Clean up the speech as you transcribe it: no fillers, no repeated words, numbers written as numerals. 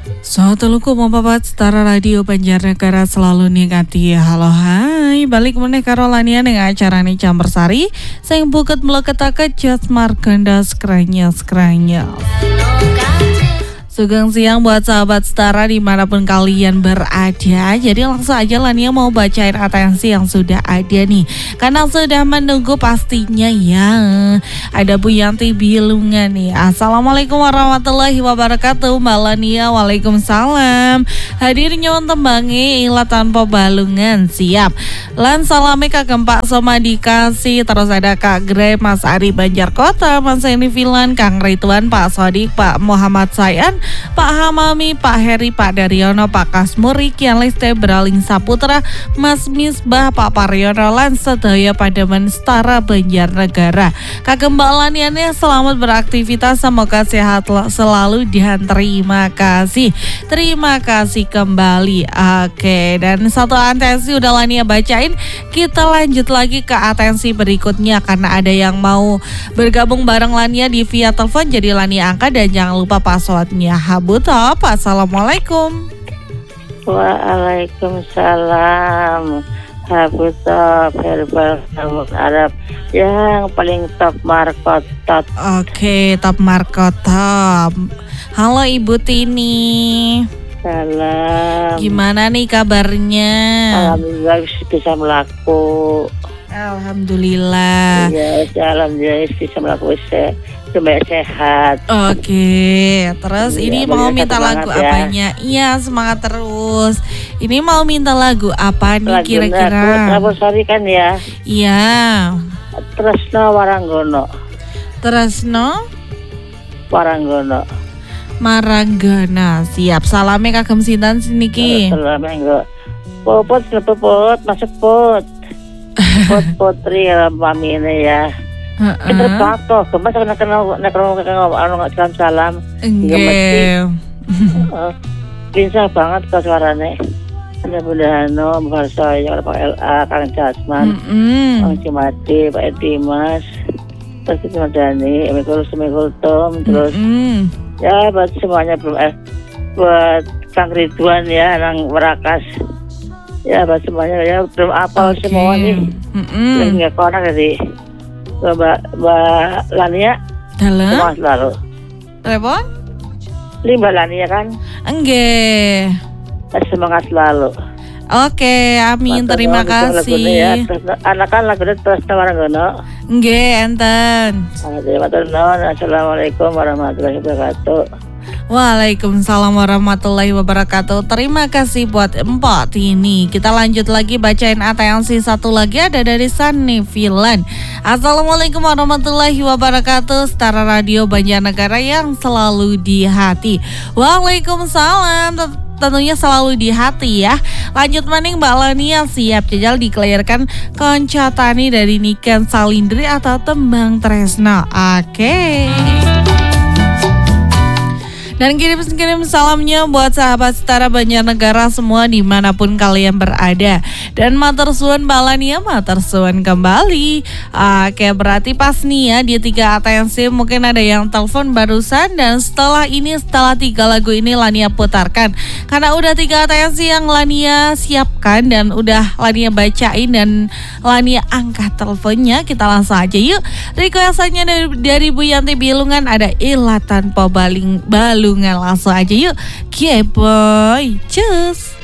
Sateluku Mompapat Setara Radio Banjarnegara selalu ningkati. Halo hai, balik meneh karo Lania dengan acara nih Campur Sari sing buket mleketake jas marganda skranyes. Sugeng siang buat sahabat Setara dimanapun kalian berada. Jadi langsung aja Lania mau bacain atensi yang sudah ada nih, karena sudah menunggu pastinya ya. Ada Bu Yanti Bilungan nih. Assalamualaikum warahmatullahi wabarakatuh Mbak Lania. Waalaikumsalam. Hadir nyon tembangi ilat tanpa balungan. Siap. Lan salame kagem Pak Somadikasi. Terus ada Kak Gre, Mas Ari Banjarkota, Mas Eni Filan, Kang Rituan, Pak Sodik, Pak Muhammad Sayan, Pak Hamami, Pak Heri, Pak Daryono, Pak Kasmuri, Kian Liste, Beraling Saputra, Mas Misbah, Pak Paryono, lan sedaya Pademan Setara Banjarnegara. Kagem Mbak Laniane selamat beraktivitas, semoga sehat selalu dan terima kasih. Terima kasih kembali. Oke, dan satu atensi udah Lania bacain. Kita lanjut lagi ke atensi berikutnya karena ada yang mau bergabung bareng Lania di via telepon. Jadi Lania angkat dan jangan lupa passwordnya. Habu Top, assalamualaikum. Waalaikumsalam. Habu Top, herbal Arab yang paling top markot top. Oke, top markot top. Halo Ibu Tini. Salam. Gimana nih kabarnya? Alhamdulillah bisa melaku. Alhamdulillah. Ya, alhamdulillah bisa melaku supaya sehat. Oke, terus Ya, ini mau minta lagu ya. apanya? Iya, semangat terus. Ini mau minta lagu apa nih kira-kira? Campur Sari kan ya? Iya. Tresno Waranggono. Tresno Waranggono. Maranggana. Siap. Salame kagem sinten niki? Salam enggak. Popot masuk pot. Pot putri mami ini ya. Kita patuh, kemas nak kenal salam. Enggak. Lincah banget ke suaranya. Ada Bunda Hano, Mbak saya, Pak LA, Kang Jasman, Kang Cimati, Pak Dimas, terus Mas Dani, Emikul Tom, terus ya buat semuanya buat Kang Ridwan ya, Nang Warakas. Ya buat semuanya ya, belum apal semua nih. Nggak konak jadi Mbak Lania. Dalam? Semangat selalu. Telepon? Mbak Lania kan? Enggak. Semangat selalu. Oke, amin. Terima kasih. Ya. Anak kan lagunya terus Waranggono. Enggak, enten. Assalamualaikum warahmatullahi wabarakatuh. Waalaikumsalam warahmatullahi wabarakatuh. Terima kasih buat Empok ini. Kita lanjut lagi bacain atensi satu lagi ada dari Sunny Filan. Assalamualaikum warahmatullahi wabarakatuh. Setara Radio Banjarnegara yang selalu di hati. Waalaikumsalam. Tentunya selalu di hati ya. Lanjut maning Mbak Lania siap jajal diklayarkan Koncatani dari Niken Salindri atau Tembang Tresno. Oke. Dan kirim salamnya buat sahabat Setara Banjarnegara semua dimanapun kalian berada. Dan matur suwun Mbak Lania, matur suwun kembali. Oke, berarti pas nih ya di 3 atensi mungkin ada yang telepon barusan. Dan setelah 3 lagu ini Lania putarkan, karena udah 3 atensi yang Lania siapkan dan udah Lania bacain dan Lania angkat teleponnya. Kita langsung aja yuk. Requestannya dari Bu Yanti Bilungan ada ilat tanpa balungan. Langsung aja yuk. Boy, cus.